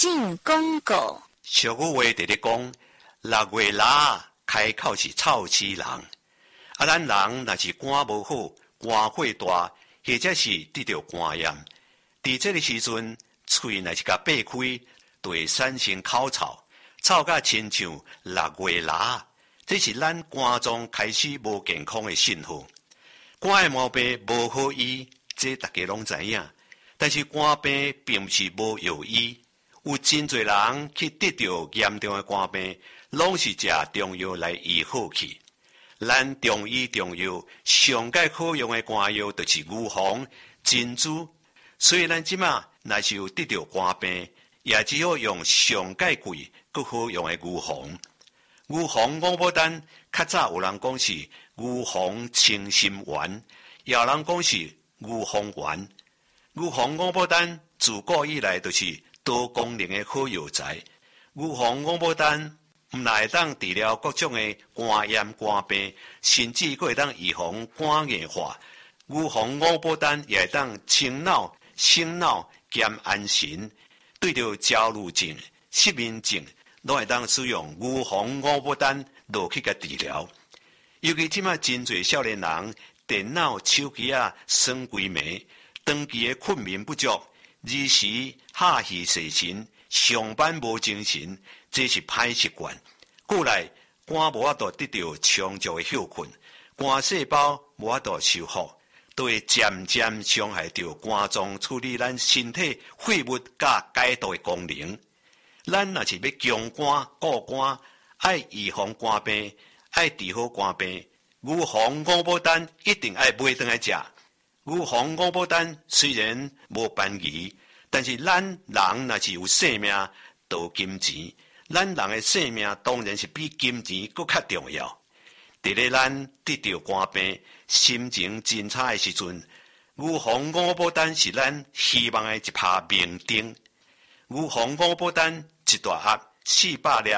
进广告。 俗语话直直讲，6月腊开口是臭死人。咱人若是肝无好，肝火大，或者是得到肝炎，伫这个时阵，喙若是甲闭开，就会产生口臭，臭甲亲像6月腊。这是咱肝脏开始无健康的信号。肝的毛病无好医，这大家拢知影。但是肝病并不是无药医，有真侪人去得到严重的肝病，拢是食中药来医好去。咱中医中药上界好用的肝药就是牛黄、珍珠，所以咱即马若是有得到肝病，也只好用上界贵、更好用的牛黄。牛黄五宝丹，较早有人讲是牛黄清心丸，也有人讲是牛黄丸。牛黄五宝丹自古以来就是多功能的好药材。牛黄五宝丹毋但会当治疗各种的肝炎、肝病，甚至佫会当预防肝硬化。牛黄五宝丹也会当清脑、醒脑、减安神。对着焦虑症、失眠症，拢会当使用牛黄五宝丹落去甲治疗。尤其即马真侪少年人电脑、手机耍规暝，长期的困眠不足，日时下戏洗神，上班无精神，这是歹习惯。过来肝无法度得到充足的休困，肝细胞无法度修复，都会渐渐伤害到肝脏处理咱身体废物甲解毒的功能。咱若是要强肝固肝，爱预防肝病，爱治好肝病，牛黄五宝丹一定爱买回来食。牛黄五宝丹虽然无便宜，但是咱人若是有性命，就有金钱。咱人的性命当然是比金钱更较重要。伫咧咱得到肝病、心情真差的时阵，牛黄五宝丹是咱希望的一拍明灯。牛黄五宝丹一大盒400粒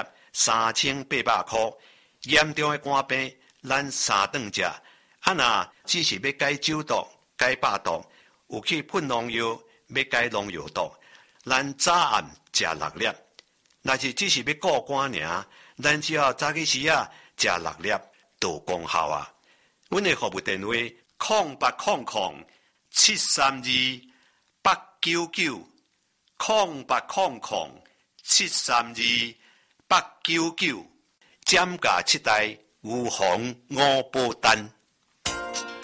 ，3800块。严重的肝病，咱3顿食。若只是要解酒毒、解百毒，有去喷农药，要解农药毒，咱早暗食6粒。若是只是要顾肝尔，咱只要早起时食6粒，就有功效啊！阮的服务电话：0800-732-899，0800-732-899，减价7代牛黄五宝丹。